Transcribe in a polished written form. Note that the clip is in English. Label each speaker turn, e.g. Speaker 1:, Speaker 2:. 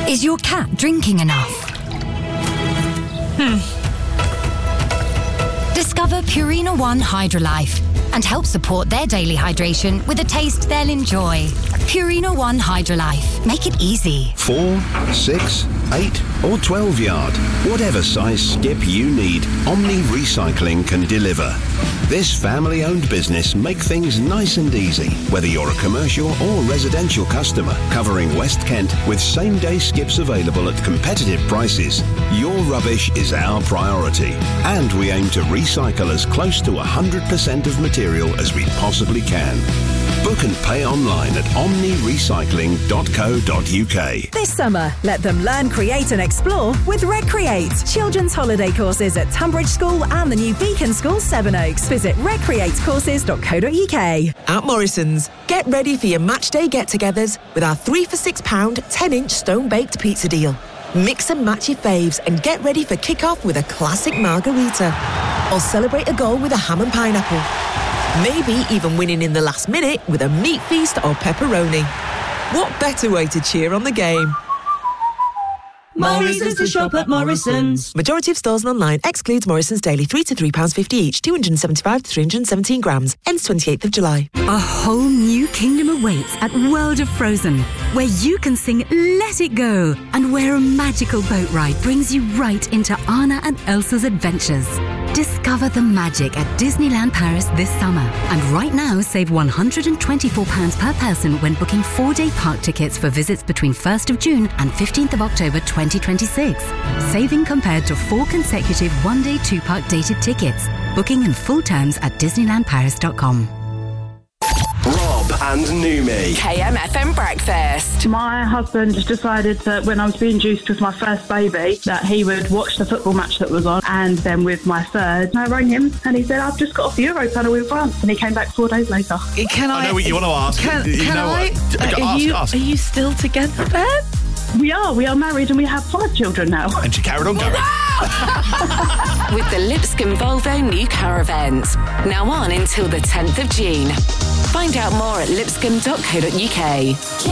Speaker 1: Is your cat drinking enough? Discover Purina ONE Hydrolife and help support their daily hydration with a taste they'll enjoy. Purina ONE Hydrolife. Make it easy.
Speaker 2: 4, 6, 8 or 12 yard. Whatever size skip you need, Omni Recycling can deliver. This family-owned business make things nice and easy, whether you're a commercial or residential customer, covering West Kent with same-day skips available at competitive prices. Your rubbish is our priority, and we aim to recycle as close to 100% of material as we possibly can. Book and pay online at omnirecycling.co.uk.
Speaker 3: This summer, let them learn, create and explore with Recreate. Children's holiday courses at Tunbridge School and the new Beacon School, Sevenoaks. Visit recreatecourses.co.uk.
Speaker 4: At Morrison's, get ready for your match day get-togethers with our 3 for £6 10-inch stone-baked pizza deal. Mix and match your faves and get ready for kick-off with a classic margarita. Or celebrate a goal with a ham and pineapple. Maybe even winning in the last minute with a meat feast or pepperoni. What better way to cheer on the game?
Speaker 5: Morrison's to shop at Morrison's.
Speaker 4: Majority of stores and online excludes Morrison's daily £3 to £3.50 each, 275 to 317 grams. Ends 28th of July.
Speaker 6: A whole new kingdom awaits at World of Frozen, where you can sing Let It Go, and where a magical boat ride brings you right into Anna and Elsa's adventures. Discover the magic at Disneyland Paris this summer. And right now, save £124 per person when booking 4-day park tickets for visits between 1st of June and 15th of October 2026. Saving compared to 4 consecutive 1-day 2-park dated tickets. Booking and full terms at disneylandparis.com.
Speaker 2: Rob and Numi.
Speaker 7: KMFM Breakfast.
Speaker 8: My husband just decided that when I was being juiced with my first baby, that he would watch the football match that was on, and then with my third, I rang him and he said, I've just got off the Eurotunnel in France, and he came back 4 days later.
Speaker 9: I know what you want to ask.
Speaker 8: Are you still together then? We are married and we have 5 children now.
Speaker 9: And she carried on going.
Speaker 7: With the Lipscomb Volvo new car event. Now on until the 10th of June. Find out more at lipscomb.co.uk.